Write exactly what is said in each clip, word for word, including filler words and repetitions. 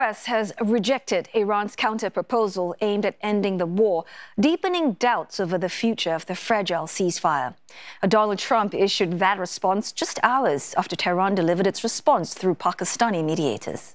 U S has rejected Iran's counter-proposal aimed at ending the war, deepening doubts over the future of the fragile ceasefire. Donald Trump issued that response just hours after Tehran delivered its response through Pakistani mediators.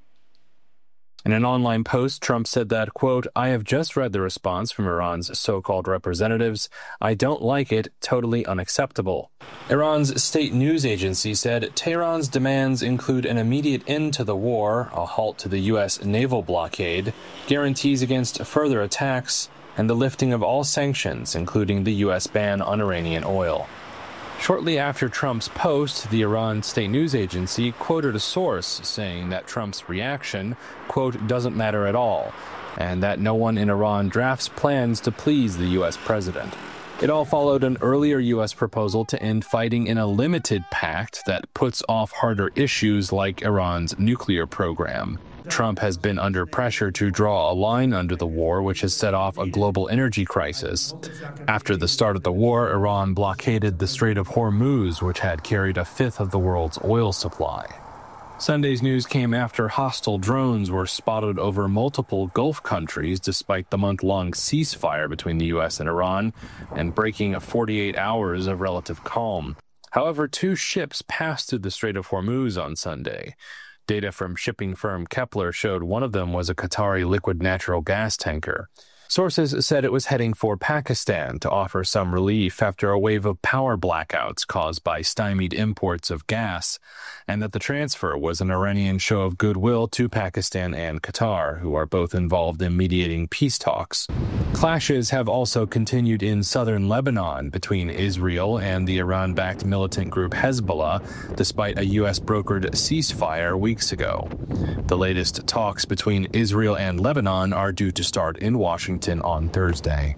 In an online post, Trump said that, quote, "I have just read the response from Iran's so-called representatives. I don't like it, totally unacceptable." Iran's state news agency said Tehran's demands include an immediate end to the war, a halt to the U S naval blockade, guarantees against further attacks, and the lifting of all sanctions, including the U S ban on Iranian oil. Shortly after Trump's post, the Iran state news agency quoted a source saying that Trump's reaction, quote, "doesn't matter at all," and that no one in Iran drafts plans to please the U S president. It all followed an earlier U S proposal to end fighting in a limited pact that puts off harder issues like Iran's nuclear program. Trump has been under pressure to draw a line under the war, which has set off a global energy crisis. After the start of the war, Iran blockaded the Strait of Hormuz, which had carried a fifth of the world's oil supply. Sunday's news came after hostile drones were spotted over multiple Gulf countries despite the month-long ceasefire between the U S and Iran and breaking forty-eight hours of relative calm. However, two ships passed through the Strait of Hormuz on Sunday. Data from shipping firm Kepler showed one of them was a Qatari liquid natural gas tanker. Sources said it was heading for Pakistan to offer some relief after a wave of power blackouts caused by stymied imports of gas, and that the transfer was an Iranian show of goodwill to Pakistan and Qatar, who are both involved in mediating peace talks. Clashes have also continued in southern Lebanon between Israel and the Iran-backed militant group Hezbollah, despite a U S-brokered ceasefire weeks ago. The latest talks between Israel and Lebanon are due to start in Washington on Thursday.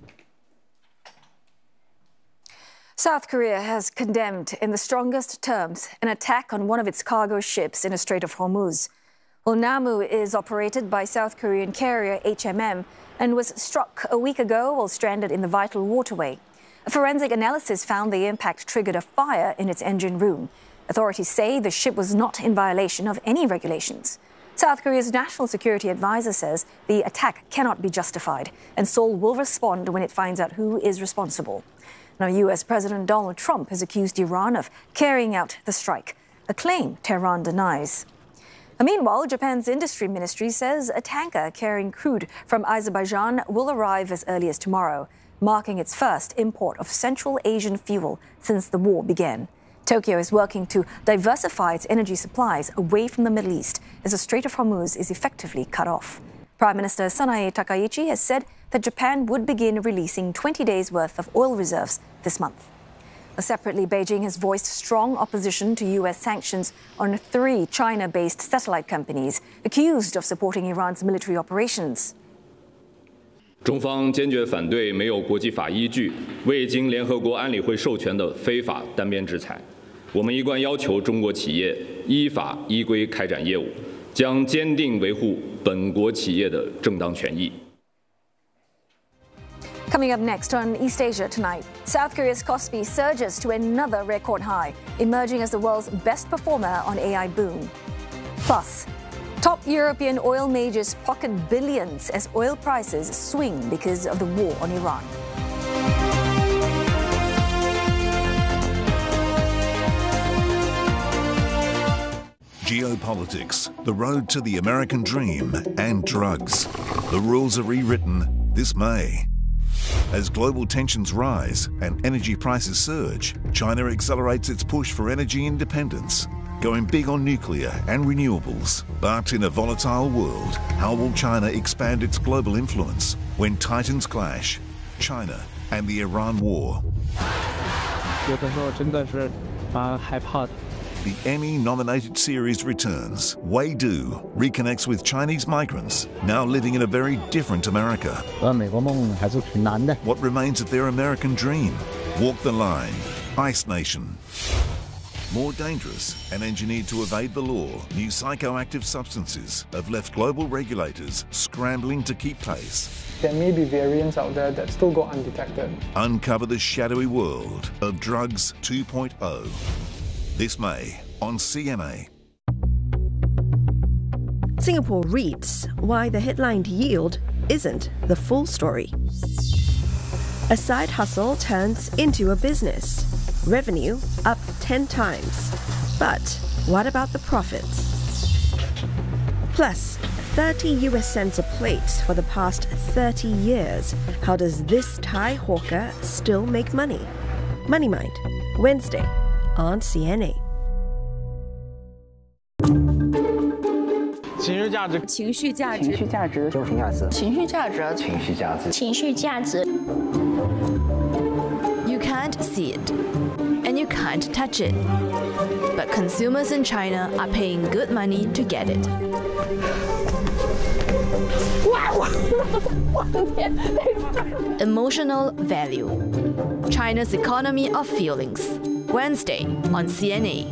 South Korea has condemned in the strongest terms an attack on one of its cargo ships in the Strait of Hormuz. Well, Namu is operated by South Korean carrier H M M and was struck a week ago while stranded in the vital waterway. A forensic analysis found the impact triggered a fire in its engine room. Authorities say the ship was not in violation of any regulations. South Korea's national security advisor says the attack cannot be justified, and Seoul will respond when it finds out who is responsible. Now, U S President Donald Trump has accused Iran of carrying out the strike, a claim Tehran denies. Meanwhile, Japan's industry ministry says a tanker carrying crude from Azerbaijan will arrive as early as tomorrow, marking its first import of Central Asian fuel since the war began. Tokyo is working to diversify its energy supplies away from the Middle East as the Strait of Hormuz is effectively cut off. Prime Minister Sanae Takaichi has said that Japan would begin releasing twenty days' worth of oil reserves this month. Separately, Beijing has voiced strong opposition to U S sanctions on three China-based satellite companies accused of supporting Iran's military operations. 中方坚决反对没有国际法依据、未经联合国安理会授权的非法单边制裁。我们一贯要求中国企业依法依规开展业务，将坚定维护本国企业的正当权益。 Coming up next on East Asia Tonight, South Korea's Kospi surges to another record high, emerging as the world's best performer on A I boom. Plus, top European oil majors pocket billions as oil prices swing because of the war on Iran. Geopolitics, the road to the American dream, and drugs. The rules are rewritten this May. As global tensions rise and energy prices surge, China accelerates its push for energy independence, going big on nuclear and renewables. But in a volatile world, how will China expand its global influence when titans clash? China and the Iran war. The Emmy-nominated series returns. Wei Du reconnects with Chinese migrants now living in a very different America. What remains of their American dream? Walk the Line. Ice Nation. More dangerous and engineered to evade the law, new psychoactive substances have left global regulators scrambling to keep pace. There may be variants out there that still go undetected. Uncover the shadowy world of Drugs two point oh. This May on C M A. Singapore reads why the headlined yield isn't the full story. A side hustle turns into a business. Revenue up ten times. But what about the profits? Plus, thirty U S cents a plate for the past thirty years. How does this Thai hawker still make money? Money Mind, Wednesday on C N A. 情绪价值， 情绪价值， 情绪价值， 精神价值， 情绪价值， 情绪价值， 情绪价值。 You can't see it, and you can't touch it, but consumers in China are paying good money to get it. Emotional value. China's economy of feelings. Wednesday on C N A.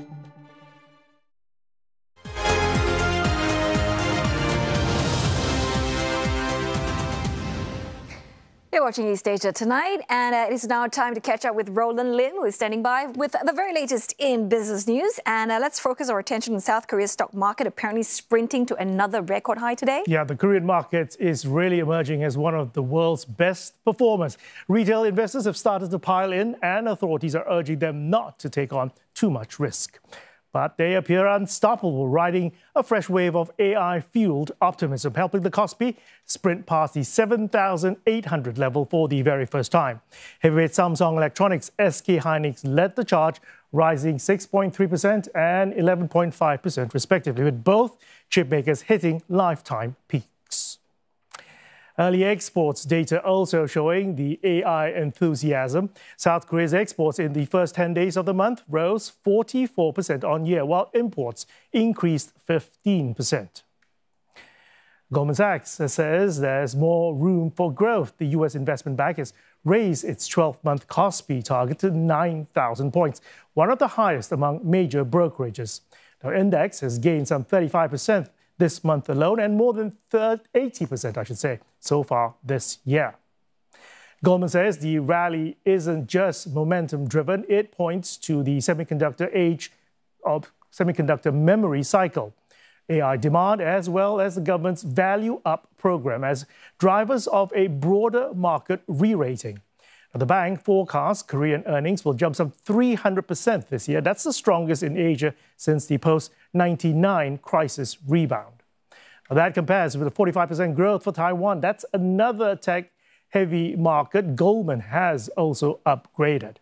You're watching East Asia Tonight, and uh, it is now time to catch up with Roland Lim, who is standing by with the very latest in business news. And uh, let's focus our attention on South Korea's stock market, apparently sprinting to another record high today. Yeah, the Korean market is really emerging as one of the world's best performers. Retail investors have started to pile in, and authorities are urging them not to take on too much risk. But they appear unstoppable, riding a fresh wave of A I-fueled optimism, helping the Kospi sprint past the seven thousand eight hundred level for the very first time. Heavyweight Samsung Electronics, S K Hynix led the charge, rising six point three percent and eleven point five percent respectively, with both chip makers hitting lifetime peaks. Early exports data also showing the A I enthusiasm. South Korea's exports in the first ten days of the month rose forty-four percent on year, while imports increased fifteen percent. Goldman Sachs says there's more room for growth. The U S investment bank has raised its twelve-month Kospi target to nine thousand points, one of the highest among major brokerages. The index has gained some thirty-five percent this month alone, and more than eighty percent, I should say, so far this year. Goldman says the rally isn't just momentum-driven. It points to the semiconductor age of semiconductor memory cycle, A I demand, as well as the government's Value Up program as drivers of a broader market re-rating. The bank forecasts Korean earnings will jump some three hundred percent this year. That's the strongest in Asia since the post ninety-nine crisis rebound. Now, that compares with a forty-five percent growth for Taiwan. That's another tech-heavy market Goldman has also upgraded.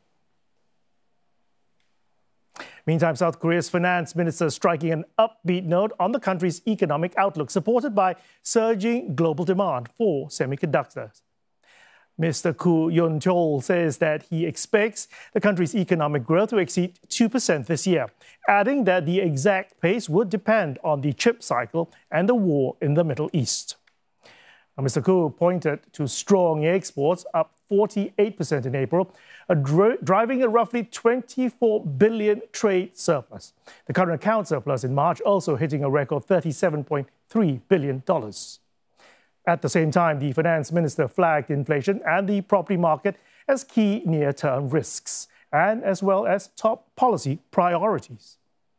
Meantime, South Korea's finance minister striking an upbeat note on the country's economic outlook, supported by surging global demand for semiconductors. Mister Koo Yoon-chol says that he expects the country's economic growth to exceed two percent this year, adding that the exact pace would depend on the chip cycle and the war in the Middle East. Now, Mister Koo pointed to strong exports, up forty-eight percent in April, a dri- driving a roughly twenty-four billion trade surplus. The current account surplus in March also hitting a record thirty-seven point three billion dollars. At the same time, the finance minister flagged inflation and the property market as key near-term risks, and as well as top policy priorities.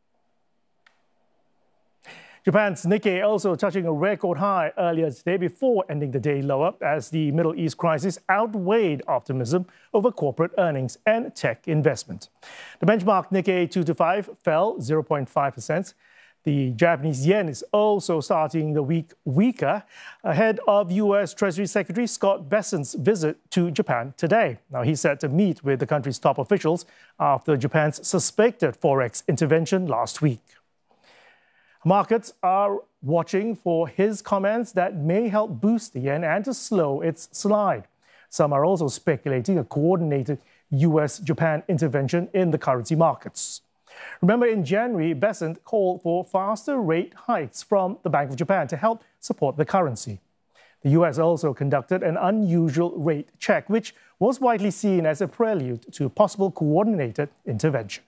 Japan's Nikkei also touching a record high earlier today before ending the day lower as the Middle East crisis outweighed optimism over corporate earnings and tech investment. The benchmark Nikkei two twenty-five fell zero point five percent. The Japanese yen is also starting the week weaker ahead of U S Treasury Secretary Scott Bessent's visit to Japan today. Now, he's set to meet with the country's top officials after Japan's suspected forex intervention last week. Markets are watching for his comments that may help boost the yen and to slow its slide. Some are also speculating a coordinated U S Japan intervention in the currency markets. Remember, in January, Bessent called for faster rate hikes from the Bank of Japan to help support the currency. The U S also conducted an unusual rate check, which was widely seen as a prelude to possible coordinated intervention.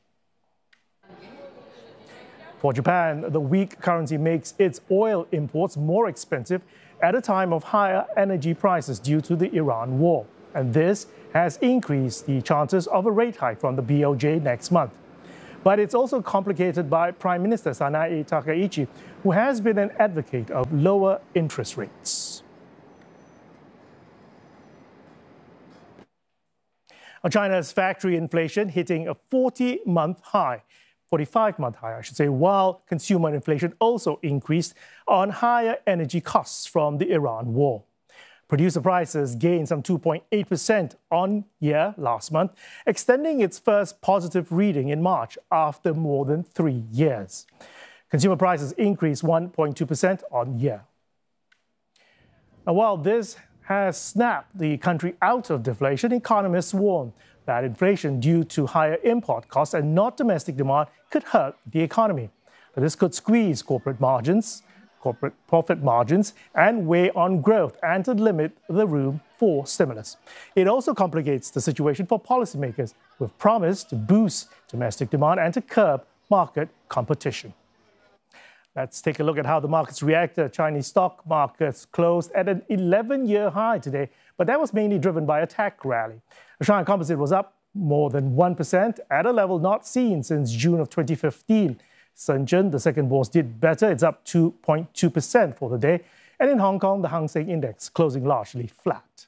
For Japan, the weak currency makes its oil imports more expensive at a time of higher energy prices due to the Iran war. And this has increased the chances of a rate hike from the B O J next month. But it's also complicated by Prime Minister Sanae Takaichi, who has been an advocate of lower interest rates. China's factory inflation hitting a forty-month high, forty-five-month high, I should say, while consumer inflation also increased on higher energy costs from the Iran war. Producer prices gained some two point eight percent on year last month, extending its first positive reading in March after more than three years. Consumer prices increased one point two percent on year. Now, while this has snapped the country out of deflation, economists warn that inflation due to higher import costs and not domestic demand could hurt the economy. But this could squeeze corporate margins, corporate profit margins, and weigh on growth and to limit the room for stimulus. It also complicates the situation for policymakers who have promised to boost domestic demand and to curb market competition. Let's take a look at how the markets reacted. Chinese stock markets closed at an eleven-year high today, but that was mainly driven by a tech rally. The Shanghai Composite was up more than one percent at a level not seen since June of twenty fifteen. Shenzhen, the second bourse, did better. It's up two point two percent for the day. And in Hong Kong, the Hang Seng Index closing largely flat.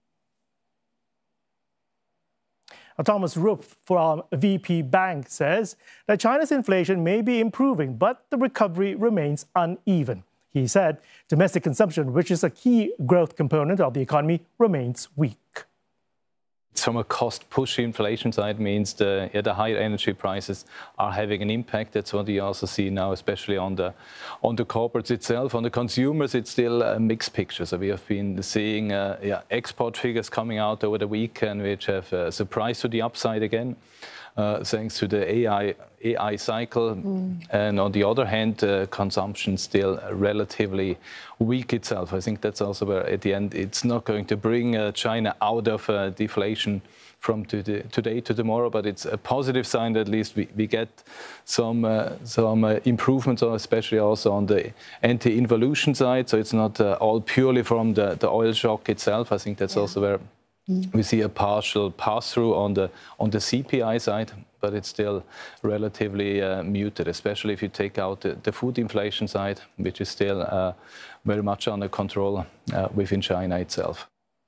Thomas Rupp from V P Bank says that China's inflation may be improving, but the recovery remains uneven. He said domestic consumption, which is a key growth component of the economy, remains weak. From a cost-push inflation side means the, yeah, the higher energy prices are having an impact. That's what we also see now, especially on the on the corporates itself. On the consumers, it's still a mixed picture. So we have been seeing uh, yeah, export figures coming out over the weekend, which have uh, surprised to the upside again, uh, thanks to the A I A I cycle. Mm. And on the other hand, uh, consumption still relatively weak itself. I think that's also where, at the end, it's not going to bring uh, China out of uh, deflation from today, today to tomorrow, but it's a positive sign that at least we, we get some uh, some uh, improvements, especially also on the anti-involution side. So it's not uh, all purely from the, the oil shock itself. I think that's yeah. also where mm. we see a partial pass-through on the on the C P I side, but it's still relatively uh, muted, especially if you take out the, the food inflation side, which is still uh, very much under control uh, within China itself.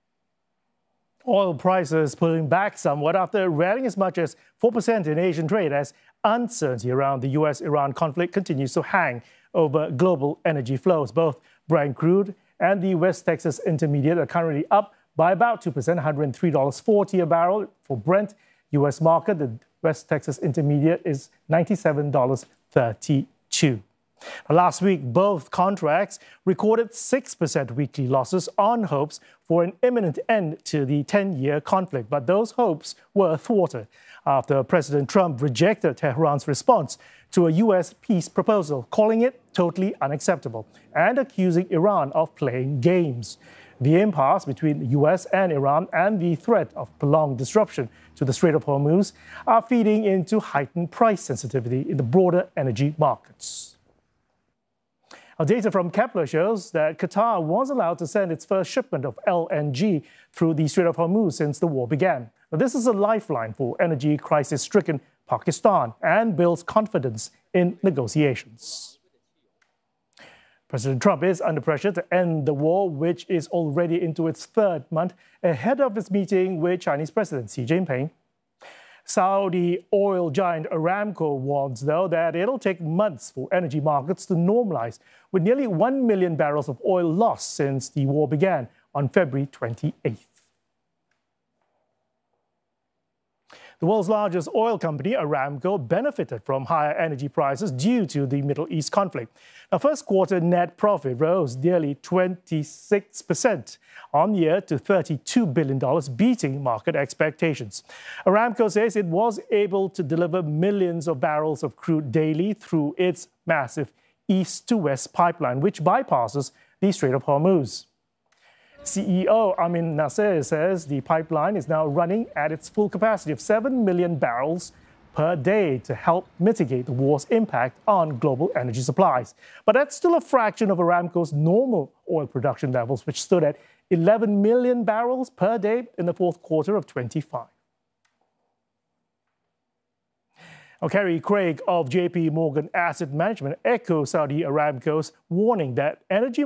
Oil prices pulling back somewhat after rallying as much as four percent in Asian trade as uncertainty around the U S Iran conflict continues to hang over global energy flows. Both Brent crude and the West Texas Intermediate are currently up by about two percent, one hundred three dollars and forty cents a barrel for Brent. U S market, the West Texas Intermediate is ninety-seven dollars and thirty-two cents. Last week, both contracts recorded six percent weekly losses on hopes for an imminent end to the ten-year conflict. But those hopes were thwarted after President Trump rejected Tehran's response to a U S peace proposal, calling it totally unacceptable and accusing Iran of playing games. The impasse between the U S and Iran and the threat of prolonged disruption to the Strait of Hormuz are feeding into heightened price sensitivity in the broader energy markets. Our data from Kepler shows that Qatar was allowed to send its first shipment of L N G through the Strait of Hormuz since the war began. Now, this is a lifeline for energy crisis-stricken Pakistan and builds confidence in negotiations. President Trump is under pressure to end the war, which is already into its third month, ahead of his meeting with Chinese President Xi Jinping. Saudi oil giant Aramco warns, though, that it'll take months for energy markets to normalize, with nearly one million barrels of oil lost since the war began on February twenty-eighth. The world's largest oil company, Aramco, benefited from higher energy prices due to the Middle East conflict. Now, first quarter net profit rose nearly twenty-six percent on year to thirty-two billion dollars, beating market expectations. Aramco says it was able to deliver millions of barrels of crude daily through its massive east-to-west pipeline, which bypasses the Strait of Hormuz. C E O Amin Nasser says the pipeline is now running at its full capacity of seven million barrels per day to help mitigate the war's impact on global energy supplies. But that's still a fraction of Aramco's normal oil production levels, which stood at eleven million barrels per day in the fourth quarter of twenty-five. Now, Kerry Craig of J P Morgan Asset Management echoes Saudi Aramco's warning that energy